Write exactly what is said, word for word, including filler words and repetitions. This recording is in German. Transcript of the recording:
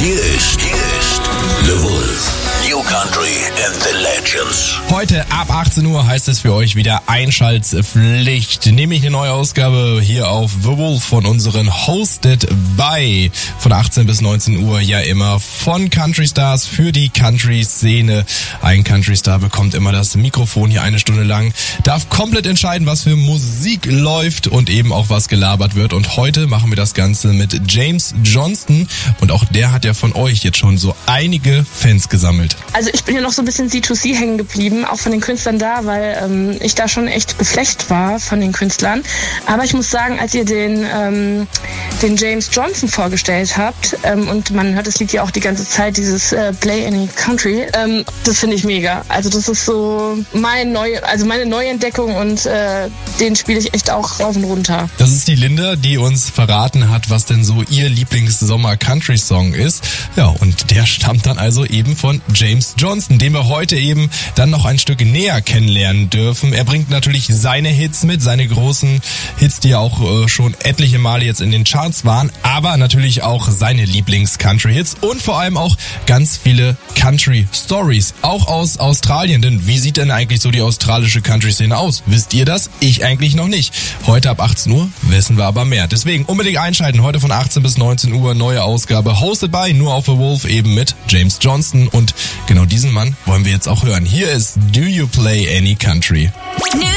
Hier ist, hier ist The Wolf. New Country and the Legends. Heute ab achtzehn Uhr heißt es für euch wieder Einschaltpflicht. Nämlich eine neue Ausgabe hier auf The Wolf von unseren Hosted by. Von achtzehn bis neunzehn Uhr ja immer von Country Stars für die Country-Szene. Ein Country Star bekommt immer das Mikrofon hier eine Stunde lang, darf komplett entscheiden, was für Musik läuft und eben auch was gelabert wird. Und heute machen wir das Ganze mit James Johnston. Und auch der hat ja von euch jetzt schon so einige Fans gesammelt. Also ich bin ja noch so ein bisschen C zwei C hängen geblieben, auch von den Künstlern da, weil ähm, ich da schon echt geflecht war von den Künstlern. Aber ich muss sagen, als ihr den, ähm, den James Johnston vorgestellt habt, ähm, und man hört das Lied ja auch die ganze Zeit, dieses äh, Play Any Country, ähm, das finde ich mega. Also das ist so mein neu, also meine Neuentdeckung und äh, den spiele ich echt auch rauf und runter. Das ist die Linda, die uns verraten hat, was denn so ihr Lieblings-Sommer-Country-Song ist. Ja, und der stammt dann also eben von James Johnston, den wir heute eben dann noch ein Stück näher kennenlernen dürfen. Er bringt natürlich seine Hits mit, seine großen Hits, die ja auch äh, schon etliche Male jetzt in den Charts waren, aber natürlich auch seine Lieblings-Country-Hits und vor allem auch ganz viele Country-Stories, auch aus Australien. Denn wie sieht denn eigentlich so die australische Country-Szene aus? Wisst ihr das? Ich eigentlich noch nicht. Heute ab achtzehn Uhr wissen wir aber mehr. Deswegen unbedingt einschalten. Heute von achtzehn bis neunzehn Uhr neue Ausgabe, hosted by nur auf The Wolf, eben mit James Johnston. Und genau diesen Mann wollen wir jetzt auch hören. Hier ist Do You Play Any Country?